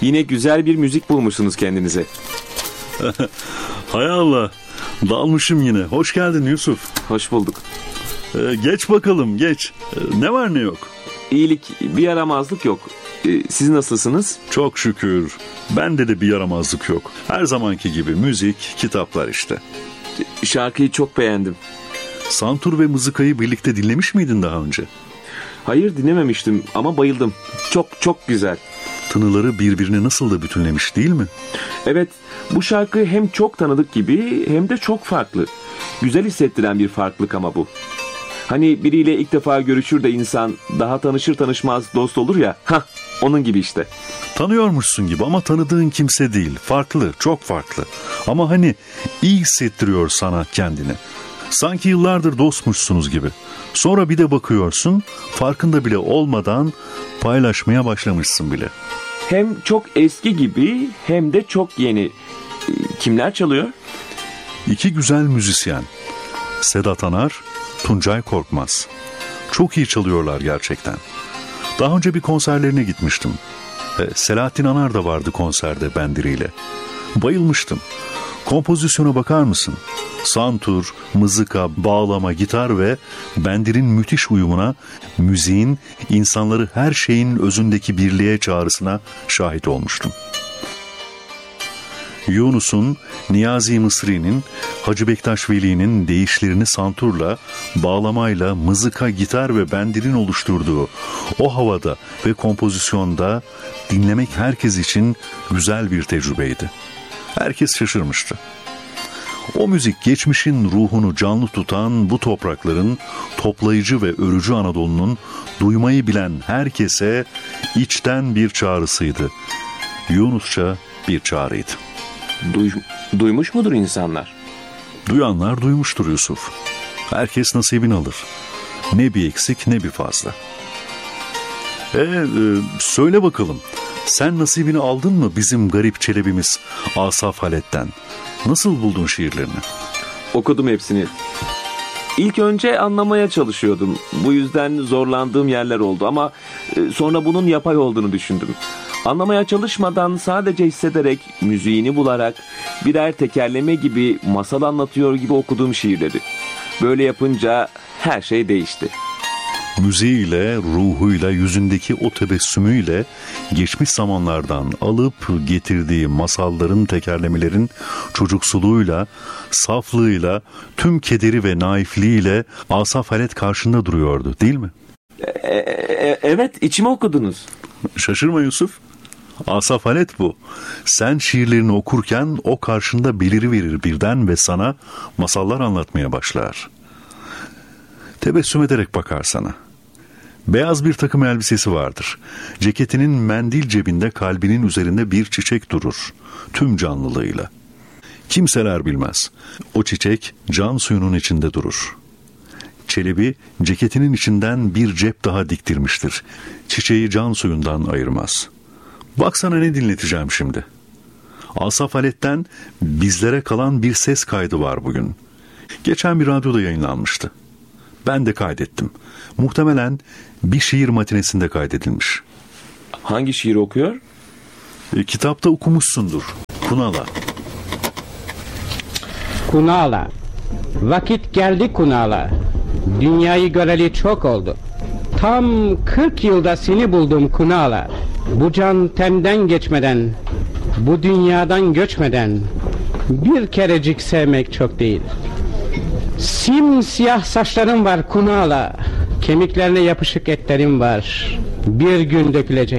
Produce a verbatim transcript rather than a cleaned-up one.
Yine güzel bir müzik bulmuşsunuz kendinize. Hay Allah, dalmışım yine. Hoş geldin Yusuf. Hoş bulduk. Ee, geç bakalım, geç. Ee, ne var ne yok? İyilik, bir yaramazlık yok. Ee, siz nasılsınız? Çok şükür. Bende de bir yaramazlık yok. Her zamanki gibi müzik, kitaplar işte. Şarkıyı çok beğendim. Santur ve mızıkayı birlikte dinlemiş miydin daha önce? Hayır, dinlememiştim ama bayıldım. Çok çok güzel. Tınıları birbirine nasıl da bütünlemiş değil mi? Evet, bu şarkı hem çok tanıdık gibi hem de çok farklı. Güzel hissettiren bir farklılık ama bu. Hani biriyle ilk defa görüşür de insan daha tanışır tanışmaz dost olur ya. Hah, onun gibi işte. Tanıyormuşsun gibi ama tanıdığın kimse değil. Farklı, çok farklı. Ama hani iyi hissettiriyor sana kendini. Sanki yıllardır dostmuşsunuz gibi. Sonra bir de bakıyorsun, farkında bile olmadan paylaşmaya başlamışsın bile. Hem çok eski gibi hem de çok yeni. Kimler çalıyor? İki güzel müzisyen. Sedat Anar, Tuncay Korkmaz. Çok iyi çalıyorlar gerçekten. Daha önce bir konserlerine gitmiştim. E, Selahattin Anar da vardı konserde bendiriyle. Bayılmıştım. Kompozisyona bakar mısın? Santur, mızıka, bağlama, gitar ve bendirin müthiş uyumuna, müziğin insanları her şeyin özündeki birliğe çağrısına şahit olmuştum. Yunus'un, Niyazi Mısri'nin, Hacı Bektaş Veli'nin deyişlerini santurla, bağlamayla, mızıka, gitar ve bendirin oluşturduğu o havada ve kompozisyonda dinlemek herkes için güzel bir tecrübeydi. Herkes şaşırmıştı. O müzik geçmişin ruhunu canlı tutan bu toprakların toplayıcı ve örücü Anadolu'nun duymayı bilen herkese içten bir çağrısıydı. Yunusça bir çağrıydı. Duy, duymuş mudur insanlar? Duyanlar duymuştur Yusuf. Herkes nasibini alır. Ne bir eksik ne bir fazla. E, e, söyle bakalım. Sen nasibini aldın mı bizim garip Çelebi'miz Asaf Halet'ten? Nasıl buldun şiirlerini? Okudum hepsini. İlk önce anlamaya çalışıyordum. Bu yüzden zorlandığım yerler oldu ama sonra bunun yapay olduğunu düşündüm. Anlamaya çalışmadan sadece hissederek, müziğini bularak birer tekerleme gibi masal anlatıyor gibi okuduğum şiirleri. Böyle yapınca her şey değişti. Müziğiyle, ruhuyla, yüzündeki o tebessümüyle geçmiş zamanlardan alıp getirdiği masalların, tekerlemelerin çocuksuluğuyla, saflığıyla, tüm kederi ve naifliğiyle Asaf Halet karşında duruyordu, değil mi? E- e- evet, içime okudunuz. Şaşırma Yusuf. Asaf Halet bu. Sen şiirlerini okurken o karşında beliriverir birden ve sana masallar anlatmaya başlar. Tebessüm ederek bakar sana. Beyaz bir takım elbisesi vardır. Ceketinin mendil cebinde kalbinin üzerinde bir çiçek durur. Tüm canlılığıyla. Kimseler bilmez. O çiçek can suyunun içinde durur. Çelebi ceketinin içinden bir cep daha diktirmiştir. Çiçeği can suyundan ayırmaz. Baksana ne dinleteceğim şimdi. Asaf Halet'ten bizlere kalan bir ses kaydı var bugün. Geçen bir radyoda yayınlanmıştı. Ben de kaydettim. Muhtemelen bir şiir matinesinde kaydedilmiş. Hangi şiiri okuyor? E, kitapta okumuşsundur. Kunala. Kunala. Vakit geldi Kunala. Dünyayı göreli çok oldu. Tam kırk yılda seni buldum Kunala. Bu can tenden geçmeden, bu dünyadan göçmeden bir kerecik sevmek çok değil. Simsiyah saçların var Kunala. Kemiklerine yapışık etlerim var. Bir gün dökülecek.